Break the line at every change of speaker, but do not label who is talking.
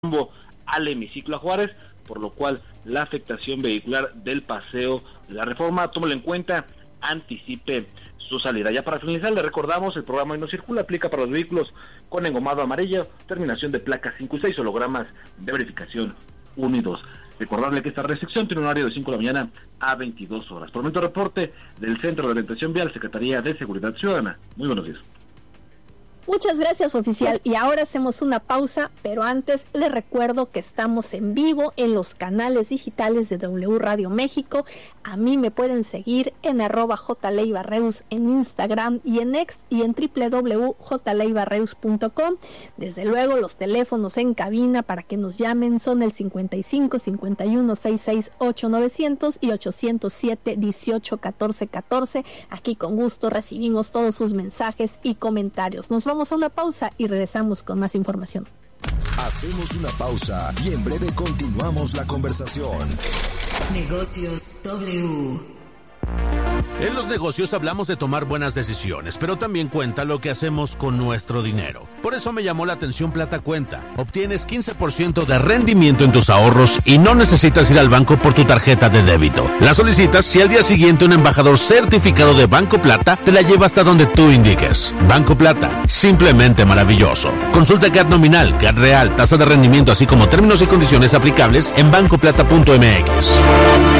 rumbo al hemiciclo a Juárez, por lo cual la afectación vehicular del paseo de la Reforma, tómelo en cuenta, anticipe su salida. Ya para finalizar, le recordamos, el programa Hoy No Circula aplica para los vehículos con engomado amarillo, terminación de placas 5 y 6, hologramas de verificación 1 y 2. Recordarle que esta restricción tiene un horario de 5 de la mañana a 22 horas. Por momento, reporte del Centro de Orientación Vial, Secretaría de Seguridad Ciudadana. Muy buenos días.
Muchas gracias, oficial. Y ahora hacemos una pausa, pero antes les recuerdo que estamos en vivo en los canales digitales de W Radio México. A mí me pueden seguir en @jleibarreus en Instagram y en X y en www.jleibarreus.com. Desde luego, los teléfonos en cabina para que nos llamen son el 55 51 66 8900 y 807 18 14 14. Aquí con gusto recibimos todos sus mensajes y comentarios. Nos vamos a una pausa y regresamos con más información.
Hacemos una pausa y en breve continuamos la conversación.
Negocios W.
En los negocios hablamos de tomar buenas decisiones, pero también cuenta lo que hacemos con nuestro dinero. Por eso me llamó la atención Plata Cuenta. Obtienes 15% de rendimiento en tus ahorros y no necesitas ir al banco por tu tarjeta de débito. La solicitas y al día siguiente un embajador certificado de Banco Plata te la lleva hasta donde tú indiques. Banco Plata, simplemente maravilloso. Consulta CAT nominal, CAT real, tasa de rendimiento, así como términos y condiciones aplicables en bancoplata.mx.